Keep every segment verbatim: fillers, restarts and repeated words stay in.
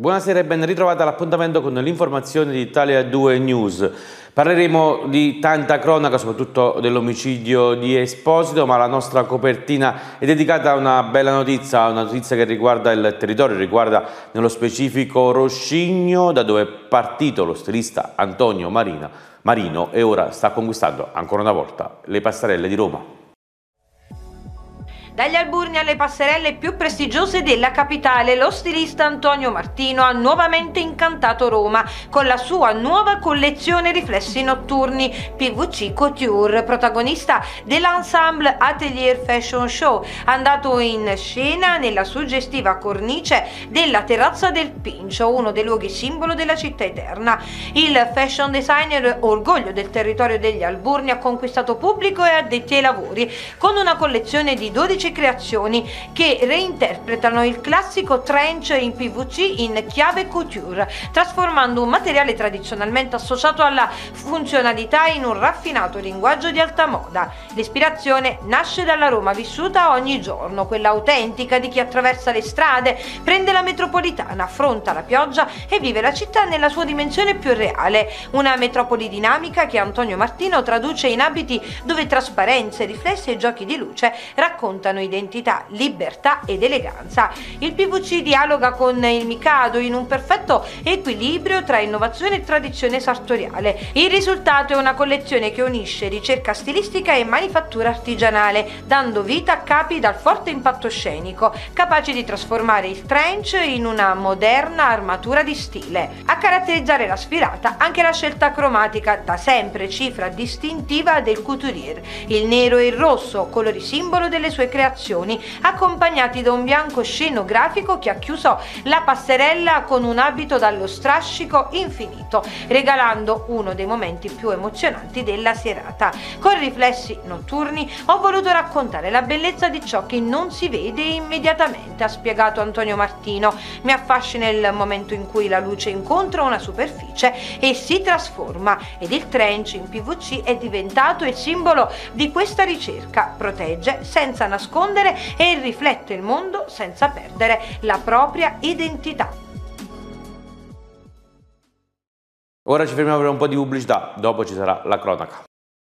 Buonasera e ben ritrovata all'appuntamento con l'informazione di Italia due News. Parleremo di tanta cronaca, soprattutto dell'omicidio di Esposito, ma la nostra copertina è dedicata a una bella notizia, una notizia che riguarda il territorio, riguarda nello specifico Roscigno, da dove è partito lo stilista Antonio Marina, Marino e ora sta conquistando ancora una volta le passerelle di Roma. Dagli Alburni alle passerelle più prestigiose della capitale, lo stilista Antonio Martino ha nuovamente incantato Roma con la sua nuova collezione riflessi notturni P V C Couture, protagonista dell'Ensemble Atelier Fashion Show, andato in scena nella suggestiva cornice della Terrazza del Pincio, uno dei luoghi simbolo della città eterna. Il fashion designer, orgoglio del territorio degli Alburni, ha conquistato pubblico e addetti ai lavori con una collezione di dodici creazioni che reinterpretano il classico trench in P V C in chiave couture, trasformando un materiale tradizionalmente associato alla funzionalità in un raffinato linguaggio di alta moda. L'ispirazione nasce dalla Roma vissuta ogni giorno, quella autentica di chi attraversa le strade, prende la metropolitana, affronta la pioggia e vive la città nella sua dimensione più reale. Una metropoli dinamica che Antonio Martino traduce in abiti dove trasparenze, riflessi e giochi di luce raccontano identità, libertà ed eleganza. Il P V C dialoga con il Mikado in un perfetto equilibrio tra innovazione e tradizione sartoriale. Il risultato è una collezione che unisce ricerca stilistica e manifattura artigianale, dando vita a capi dal forte impatto scenico, capaci di trasformare il trench in una moderna armatura di stile. A caratterizzare la sfilata anche la scelta cromatica, da sempre cifra distintiva del couturier, il nero e il rosso, colori simbolo delle sue creazioni, accompagnati da un bianco scenografico che ha chiuso la passerella con un abito dallo strascico infinito, regalando uno dei momenti più emozionanti della serata. Con riflessi notturni ho voluto raccontare la bellezza di ciò che non si vede immediatamente, ha spiegato Antonio Martino. Mi affascina il momento in cui la luce incontra una superficie e si trasforma, ed il trench in P V C è diventato il simbolo di questa ricerca. Protegge senza nascondere e riflette il mondo senza perdere la propria identità. Ora ci fermiamo per un po' di pubblicità, dopo ci sarà la cronaca.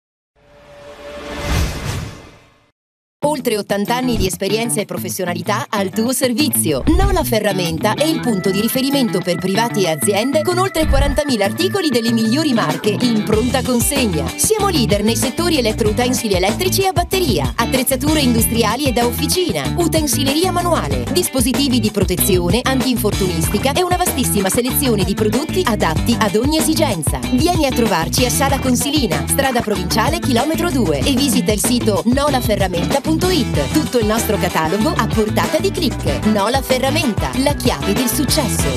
Oltre ottanta anni di esperienza e professionalità al tuo servizio. Nola Ferramenta è il punto di riferimento per privati e aziende con oltre quarantamila articoli delle migliori marche in pronta consegna. Siamo leader nei settori elettroutensili elettrici e a batteria, attrezzature industriali e da officina, utensileria manuale, dispositivi di protezione, antinfortunistica e una vastissima selezione di prodotti adatti ad ogni esigenza. Vieni a trovarci a Sala Consilina, strada provinciale chilometro due, e visita il sito nola ferramenta punto it. Tutto il nostro catalogo a portata di click. Nola Ferramenta, la chiave del successo.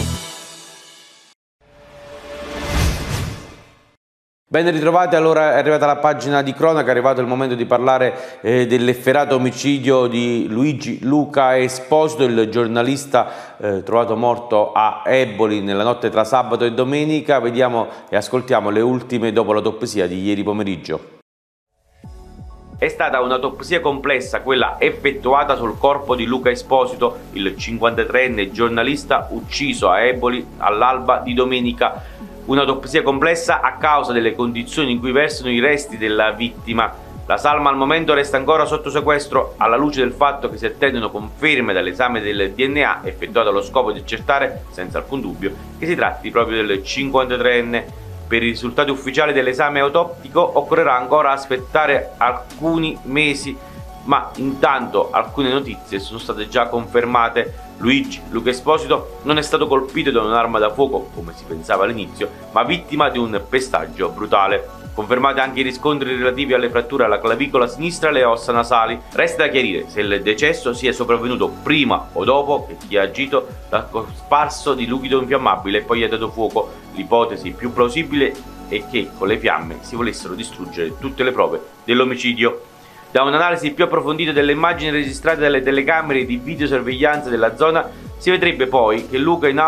Ben ritrovati, allora è arrivata la pagina di cronaca, è arrivato il momento di parlare eh, dell'efferato omicidio di Luigi Luca Esposito, il giornalista eh, trovato morto a Eboli nella notte tra sabato e domenica. Vediamo e ascoltiamo le ultime dopo l'autopsia di ieri pomeriggio. È stata un'autopsia complessa quella effettuata sul corpo di Luca Esposito, il cinquantatreenne giornalista ucciso a Eboli all'alba di domenica. Un'autopsia complessa a causa delle condizioni in cui versano i resti della vittima. La salma al momento resta ancora sotto sequestro alla luce del fatto che si attendono conferme dall'esame del D N A effettuato allo scopo di accertare, senza alcun dubbio, che si tratti proprio del cinquantatreenne. Per i risultati ufficiali dell'esame autoptico occorrerà ancora aspettare alcuni mesi, ma intanto alcune notizie sono state già confermate. Luigi Luca Esposito non è stato colpito da un'arma da fuoco, come si pensava all'inizio, ma vittima di un pestaggio brutale. Confermati anche i riscontri relativi alle fratture alla clavicola sinistra e alle ossa nasali. Resta da chiarire se il decesso sia sopravvenuto prima o dopo che chi ha agito l'ha sparso di liquido infiammabile e poi ha dato fuoco. L'ipotesi più plausibile è che con le fiamme si volessero distruggere tutte le prove dell'omicidio. Da un'analisi più approfondita delle immagini registrate dalle telecamere di videosorveglianza della zona si vedrebbe poi che Luca in